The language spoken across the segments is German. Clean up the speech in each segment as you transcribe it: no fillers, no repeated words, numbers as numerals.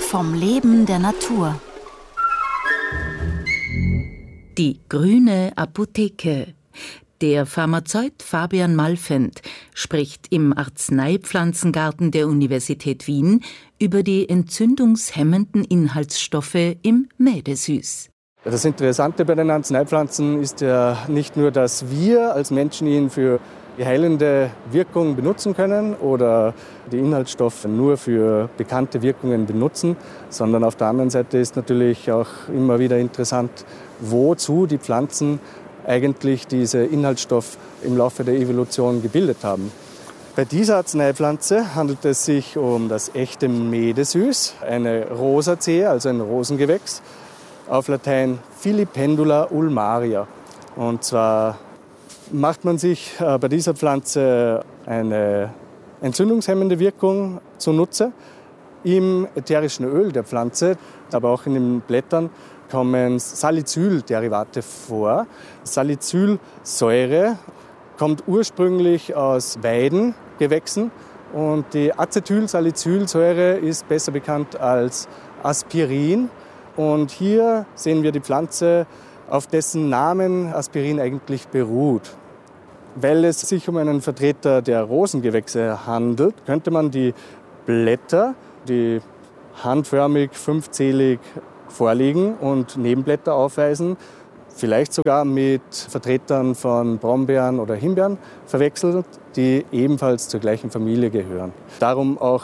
vom Leben der Natur. Die grüne Apotheke. Der Pharmazeut Fabian Malfent spricht im Arzneipflanzengarten der Universität Wien über die entzündungshemmenden Inhaltsstoffe im Mädesüß. Das Interessante bei den Arzneipflanzen ist ja nicht nur, dass wir als Menschen ihn für die heilende Wirkung benutzen können oder die Inhaltsstoffe nur für bekannte Wirkungen benutzen, sondern auf der anderen Seite ist natürlich auch immer wieder interessant, wozu die Pflanzen eigentlich diese Inhaltsstoffe im Laufe der Evolution gebildet haben. Bei dieser Arzneipflanze handelt es sich um das echte Mädesüß, eine Rosaceae, also ein Rosengewächs, auf Latein Filipendula ulmaria. Und zwar macht man sich bei dieser Pflanze eine entzündungshemmende Wirkung zunutze. Im ätherischen Öl der Pflanze, aber auch in den Blättern, kommen Salicylderivate vor. Salicylsäure kommt ursprünglich aus Weidengewächsen und die Acetylsalicylsäure ist besser bekannt als Aspirin. Und hier sehen wir die Pflanze, auf dessen Namen Aspirin eigentlich beruht. Weil es sich um einen Vertreter der Rosengewächse handelt, könnte man die Blätter, die handförmig, fünfzählig vorliegen und Nebenblätter aufweisen, vielleicht sogar mit Vertretern von Brombeeren oder Himbeeren verwechselt, die ebenfalls zur gleichen Familie gehören. Darum auch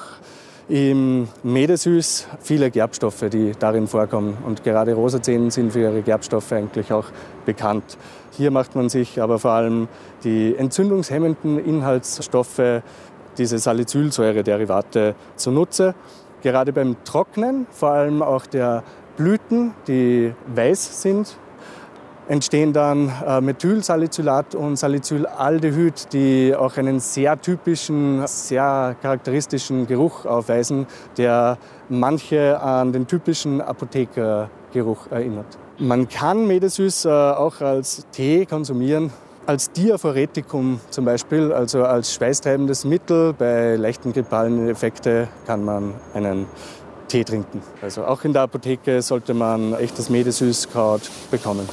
im Mädesüß viele Gerbstoffe, die darin vorkommen. Und gerade Rosaceaen sind für ihre Gerbstoffe eigentlich auch bekannt. Hier macht man sich aber vor allem die entzündungshemmenden Inhaltsstoffe, diese Salicylsäure-Derivate, zunutze. Gerade beim Trocknen, vor allem auch der Blüten, die weiß sind, entstehen dann Methylsalicylat und Salicylaldehyd, die auch einen sehr typischen, sehr charakteristischen Geruch aufweisen, der manche an den typischen Apothekergeruch erinnert. Man kann Mädesüß auch als Tee konsumieren, als Diaphoretikum zum Beispiel, also als schweißtreibendes Mittel. Bei leichten grippalen Effekten kann man einen Tee trinken. Also auch in der Apotheke sollte man echtes Mädesüßkraut bekommen.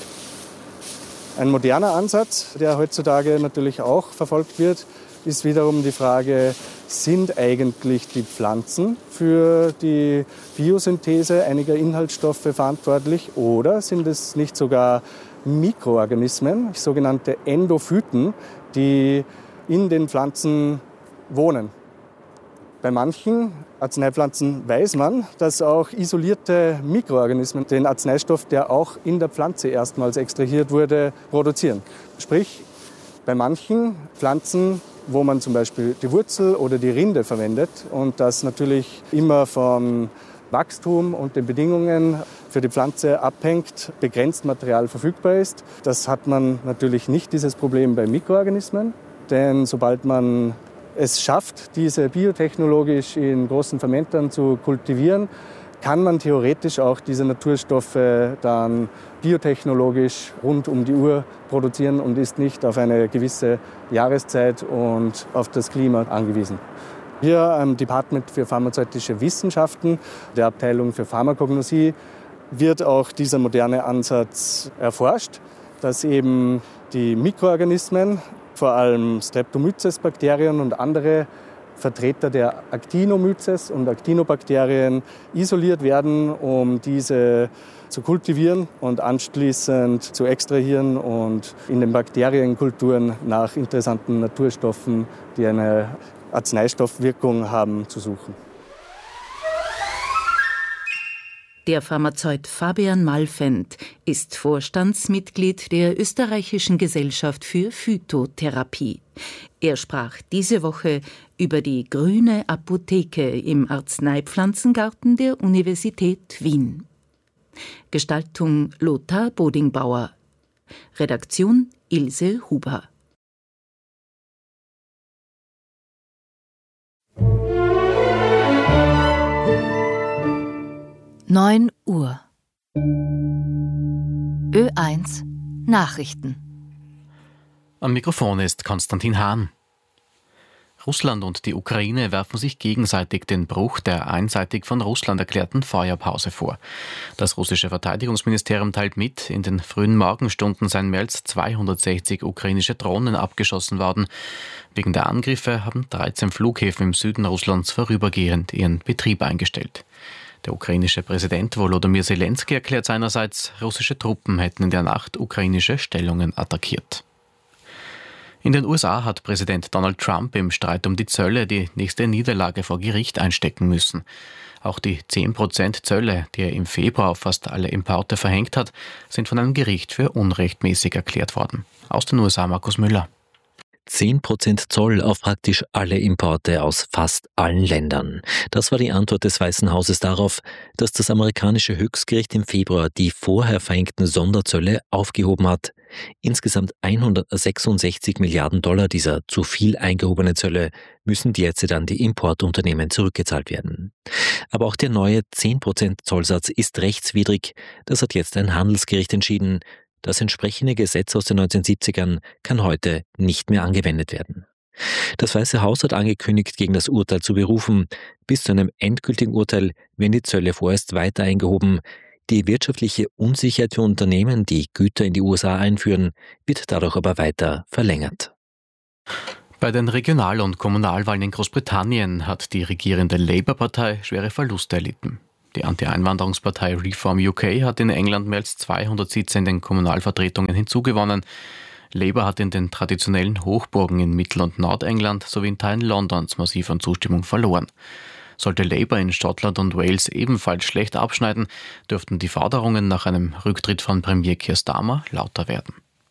Ein moderner Ansatz, der heutzutage natürlich auch verfolgt wird, ist wiederum die Frage, sind eigentlich die Pflanzen für die Biosynthese einiger Inhaltsstoffe verantwortlich oder sind es nicht sogar Mikroorganismen, sogenannte Endophyten, die in den Pflanzen wohnen? Bei manchen Arzneipflanzen weiß man, dass auch isolierte Mikroorganismen den Arzneistoff, der auch in der Pflanze erstmals extrahiert wurde, produzieren. Sprich, bei manchen Pflanzen, wo man zum Beispiel die Wurzel oder die Rinde verwendet und das natürlich immer vom Wachstum und den Bedingungen für die Pflanze abhängt, begrenzt Material verfügbar ist. Das hat man natürlich nicht, dieses Problem bei Mikroorganismen, denn sobald man es schafft, diese biotechnologisch in großen Fermentern zu kultivieren, kann man theoretisch auch diese Naturstoffe dann biotechnologisch rund um die Uhr produzieren und ist nicht auf eine gewisse Jahreszeit und auf das Klima angewiesen. Hier am Department für pharmazeutische Wissenschaften, der Abteilung für Pharmakognosie, wird auch dieser moderne Ansatz erforscht, dass eben die Mikroorganismen, vor allem Streptomyces-Bakterien und andere Vertreter der Actinomyces und Actinobakterien isoliert werden, um diese zu kultivieren und anschließend zu extrahieren und in den Bakterienkulturen nach interessanten Naturstoffen, die eine Arzneistoffwirkung haben, zu suchen. Der Pharmazeut Fabian Malfent ist Vorstandsmitglied der Österreichischen Gesellschaft für Phytotherapie. Er sprach diese Woche über die grüne Apotheke im Arzneipflanzengarten der Universität Wien. Gestaltung Lothar Bodingbauer. Redaktion Ilse Huber. 9 Uhr. Ö1 Nachrichten. Am Mikrofon ist Konstantin Hahn. Russland und die Ukraine werfen sich gegenseitig den Bruch der einseitig von Russland erklärten Feuerpause vor. Das russische Verteidigungsministerium teilt mit, in den frühen Morgenstunden seien mehr als 260 ukrainische Drohnen abgeschossen worden. Wegen der Angriffe haben 13 Flughäfen im Süden Russlands vorübergehend ihren Betrieb eingestellt. Der ukrainische Präsident Volodymyr Zelensky erklärt seinerseits, russische Truppen hätten in der Nacht ukrainische Stellungen attackiert. In den USA hat Präsident Donald Trump im Streit um die Zölle die nächste Niederlage vor Gericht einstecken müssen. Auch die 10% Zölle, die er im Februar auf fast alle Importe verhängt hat, sind von einem Gericht für unrechtmäßig erklärt worden. Aus den USA Markus Müller. 10% Zoll auf praktisch alle Importe aus fast allen Ländern. Das war die Antwort des Weißen Hauses darauf, dass das amerikanische Höchstgericht im Februar die vorher verhängten Sonderzölle aufgehoben hat. Insgesamt 166 Milliarden Dollar dieser zu viel eingehobene Zölle müssen derzeit an die Importunternehmen zurückgezahlt werden. Aber auch der neue 10% Zollsatz ist rechtswidrig. Das hat jetzt ein Handelsgericht entschieden. Das entsprechende Gesetz aus den 1970ern kann heute nicht mehr angewendet werden. Das Weiße Haus hat angekündigt, gegen das Urteil zu berufen. Bis zu einem endgültigen Urteil werden die Zölle vorerst weiter eingehoben. Die wirtschaftliche Unsicherheit für Unternehmen, die Güter in die USA einführen, wird dadurch aber weiter verlängert. Bei den Regional- und Kommunalwahlen in Großbritannien hat die regierende Labour-Partei schwere Verluste erlitten. Die Anti-Einwanderungspartei Reform UK hat in England mehr als 200 Sitze in den Kommunalvertretungen hinzugewonnen. Labour hat in den traditionellen Hochburgen in Mittel- und Nordengland sowie in Teilen Londons massiv an Zustimmung verloren. Sollte Labour in Schottland und Wales ebenfalls schlecht abschneiden, dürften die Forderungen nach einem Rücktritt von Premier Keir Starmer lauter werden.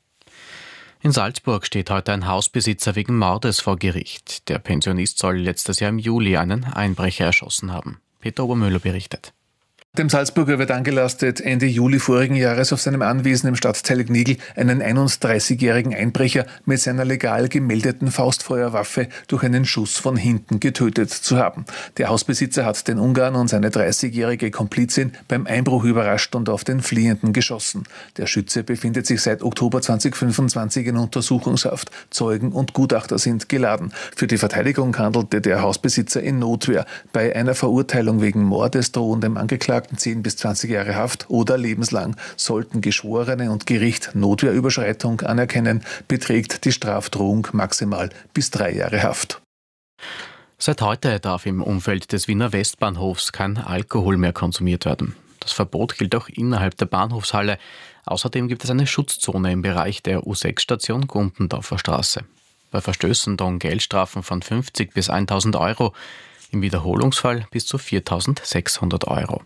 In Salzburg steht heute ein Hausbesitzer wegen Mordes vor Gericht. Der Pensionist soll letztes Jahr im Juli einen Einbrecher erschossen haben. Peter Obermüller berichtet. Dem Salzburger wird angelastet, Ende Juli vorigen Jahres auf seinem Anwesen im Stadtteil Gnigl einen 31-jährigen Einbrecher mit seiner legal gemeldeten Faustfeuerwaffe durch einen Schuss von hinten getötet zu haben. Der Hausbesitzer hat den Ungarn und seine 30-jährige Komplizin beim Einbruch überrascht und auf den Fliehenden geschossen. Der Schütze befindet sich seit Oktober 2025 in Untersuchungshaft. Zeugen und Gutachter sind geladen. Für die Verteidigung handelte der Hausbesitzer in Notwehr. Bei einer Verurteilung wegen Mordes drohen dem Angeklagten 10 bis 20 Jahre Haft oder lebenslang. Sollten Geschworene und Gericht Notwehrüberschreitung anerkennen, beträgt die Strafdrohung maximal bis 3 Jahre Haft. Seit heute darf im Umfeld des Wiener Westbahnhofs kein Alkohol mehr konsumiert werden. Das Verbot gilt auch innerhalb der Bahnhofshalle. Außerdem gibt es eine Schutzzone im Bereich der U6-Station Gumpendorfer Straße. Bei Verstößen drohen Geldstrafen von 50 bis 1.000 Euro, im Wiederholungsfall bis zu 4.600 Euro.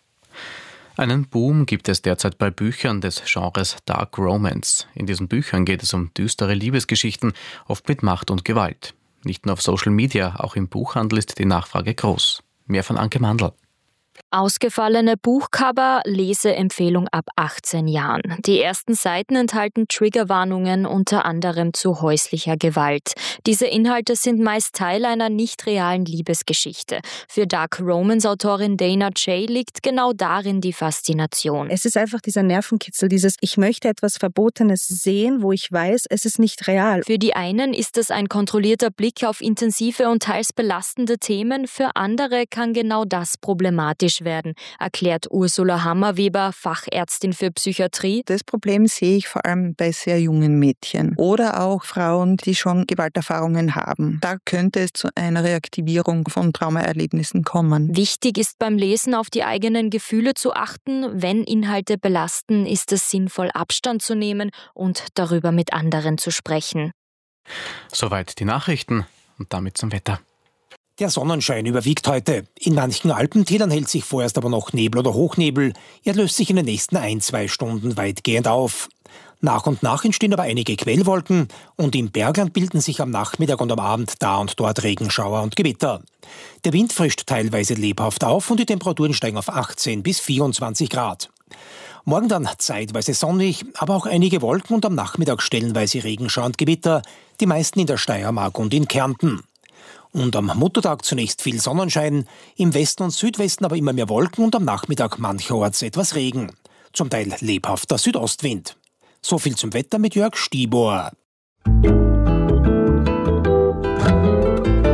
Einen Boom gibt es derzeit bei Büchern des Genres Dark Romance. In diesen Büchern geht es um düstere Liebesgeschichten, oft mit Macht und Gewalt. Nicht nur auf Social Media, auch im Buchhandel ist die Nachfrage groß. Mehr von Anke Mandl. Ausgefallene Buchcover, Leseempfehlung ab 18 Jahren. Die ersten Seiten enthalten Triggerwarnungen unter anderem zu häuslicher Gewalt. Diese Inhalte sind meist Teil einer nicht realen Liebesgeschichte. Für Dark Romance-Autorin Dana J. liegt genau darin die Faszination. Es ist einfach dieser Nervenkitzel, dieses ich möchte etwas Verbotenes sehen, wo ich weiß, es ist nicht real. Für die einen ist es ein kontrollierter Blick auf intensive und teils belastende Themen, für andere kann genau das problematisch werden, erklärt Ursula Hammerweber, Fachärztin für Psychiatrie. Das Problem sehe ich vor allem bei sehr jungen Mädchen oder auch Frauen, die schon Gewalterfahrungen haben. Da könnte es zu einer Reaktivierung von Traumaerlebnissen kommen. Wichtig ist beim Lesen auf die eigenen Gefühle zu achten. Wenn Inhalte belasten, ist es sinnvoll, Abstand zu nehmen und darüber mit anderen zu sprechen. Soweit die Nachrichten und damit zum Wetter. Der Sonnenschein überwiegt heute. In manchen Alpentälern hält sich vorerst aber noch Nebel oder Hochnebel. Er löst sich in den nächsten 1-2 Stunden weitgehend auf. Nach und nach entstehen aber einige Quellwolken und im Bergland bilden sich am Nachmittag und am Abend da und dort Regenschauer und Gewitter. Der Wind frischt teilweise lebhaft auf und die Temperaturen steigen auf 18 bis 24 Grad. Morgen dann zeitweise sonnig, aber auch einige Wolken und am Nachmittag stellenweise Regenschauer und Gewitter, die meisten in der Steiermark und in Kärnten. Und am Muttertag zunächst viel Sonnenschein, im Westen und Südwesten aber immer mehr Wolken und am Nachmittag mancherorts etwas Regen. Zum Teil lebhafter Südostwind. So viel zum Wetter mit Jörg Stibor.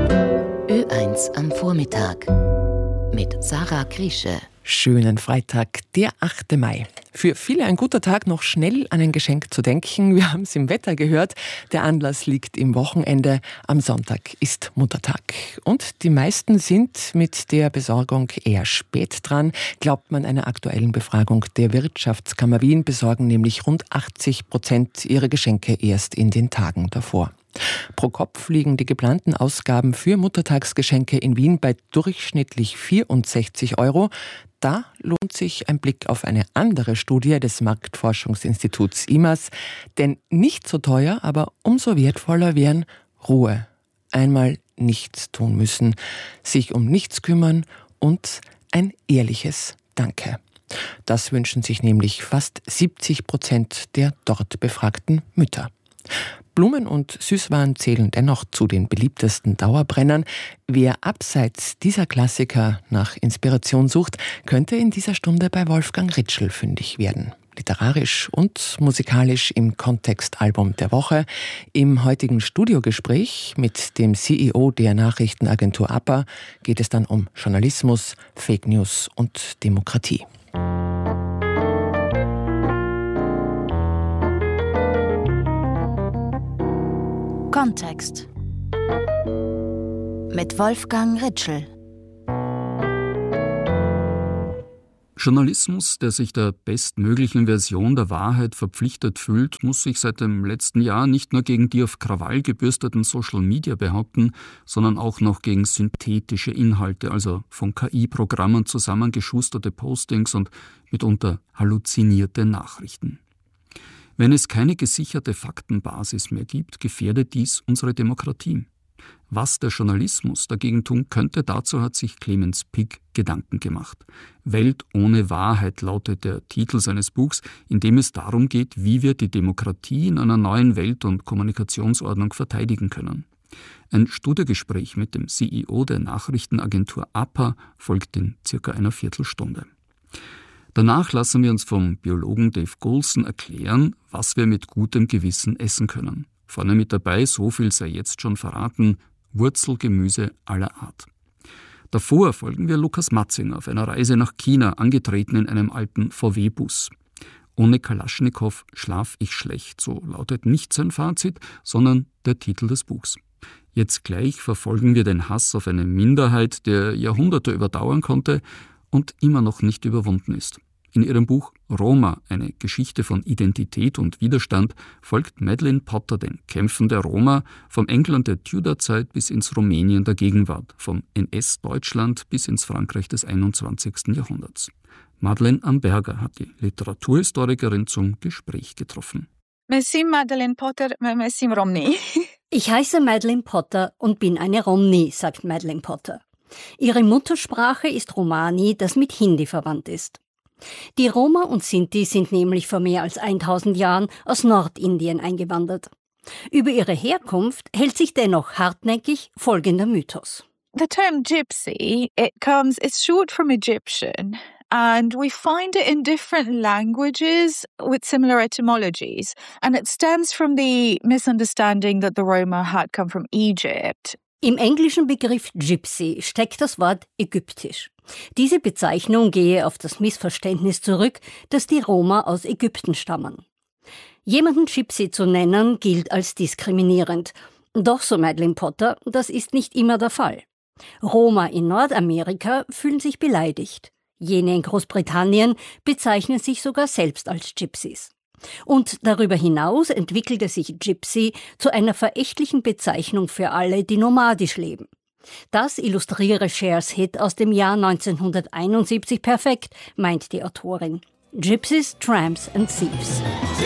1 am Vormittag mit Sarah Griesche. Schönen Freitag, der 8. Mai. Für viele ein guter Tag, noch schnell an ein Geschenk zu denken. Wir haben es im Wetter gehört. Der Anlass liegt im Wochenende. Am Sonntag ist Muttertag. Und die meisten sind mit der Besorgung eher spät dran. Glaubt man einer aktuellen Befragung der Wirtschaftskammer Wien, besorgen nämlich rund 80% ihre Geschenke erst in den Tagen davor. Pro Kopf liegen die geplanten Ausgaben für Muttertagsgeschenke in Wien bei durchschnittlich 64 €. Da lohnt sich ein Blick auf eine andere Studie des Marktforschungsinstituts IMAS. Denn nicht so teuer, aber umso wertvoller wären Ruhe. Einmal nichts tun müssen, sich um nichts kümmern und ein ehrliches Danke. Das wünschen sich nämlich fast 70% der dort befragten Mütter. Blumen und Süßwaren zählen dennoch zu den beliebtesten Dauerbrennern. Wer abseits dieser Klassiker nach Inspiration sucht, könnte in dieser Stunde bei Wolfgang Ritschl fündig werden. Literarisch und musikalisch im Kontextalbum der Woche. Im heutigen Studiogespräch mit dem CEO der Nachrichtenagentur APA geht es dann um Journalismus, Fake News und Demokratie. Kontext mit Wolfgang Ritschl. Journalismus, der sich der bestmöglichen Version der Wahrheit verpflichtet fühlt, muss sich seit dem letzten Jahr nicht nur gegen die auf Krawall gebürsteten Social Media behaupten, sondern auch noch gegen synthetische Inhalte, also von KI-Programmen zusammengeschusterte Postings und mitunter halluzinierte Nachrichten. Wenn es keine gesicherte Faktenbasis mehr gibt, gefährdet dies unsere Demokratie. Was der Journalismus dagegen tun könnte, dazu hat sich Clemens Pick Gedanken gemacht. »Welt ohne Wahrheit« lautet der Titel seines Buchs, in dem es darum geht, wie wir die Demokratie in einer neuen Welt- und Kommunikationsordnung verteidigen können. Ein Studiogespräch mit dem CEO der Nachrichtenagentur APA folgt in circa einer Viertelstunde. Danach lassen wir uns vom Biologen Dave Goulson erklären, was wir mit gutem Gewissen essen können. Vorne mit dabei, so viel sei jetzt schon verraten, Wurzelgemüse aller Art. Davor folgen wir Lukas Matzing auf einer Reise nach China, angetreten in einem alten VW-Bus. Ohne Kalaschnikow schlaf ich schlecht, so lautet nicht sein Fazit, sondern der Titel des Buchs. Jetzt gleich verfolgen wir den Hass auf eine Minderheit, der Jahrhunderte überdauern konnte und immer noch nicht überwunden ist. In ihrem Buch Roma, eine Geschichte von Identität und Widerstand, folgt Madeleine Potter den Kämpfen der Roma vom England der Tudorzeit bis ins Rumänien der Gegenwart, vom NS-Deutschland bis ins Frankreich des 21. Jahrhunderts. Madeleine Amberger hat die Literaturhistorikerin zum Gespräch getroffen. Merci Madeleine Potter, merci Romney. Ich heiße Madeleine Potter und bin eine Romney, sagt Madeleine Potter. Ihre Muttersprache ist Romani, das mit Hindi verwandt ist. Die Roma und Sinti sind nämlich vor mehr als 1000 Jahren aus Nordindien eingewandert. Über ihre Herkunft hält sich dennoch hartnäckig folgender Mythos. The term gypsy, it's short from Egyptian, and we find it in different languages with similar etymologies, and it stems from the misunderstanding that the Roma had come from Egypt. Im englischen Begriff Gypsy steckt das Wort ägyptisch. Diese Bezeichnung gehe auf das Missverständnis zurück, dass die Roma aus Ägypten stammen. Jemanden Gypsy zu nennen, gilt als diskriminierend. Doch, so Madeleine Potter, das ist nicht immer der Fall. Roma in Nordamerika fühlen sich beleidigt. Jene in Großbritannien bezeichnen sich sogar selbst als Gypsies. Und darüber hinaus entwickelte sich Gypsy zu einer verächtlichen Bezeichnung für alle, die nomadisch leben. Das illustriere Chers Hit aus dem Jahr 1971 perfekt, meint die Autorin. Gypsies, Tramps and Thieves.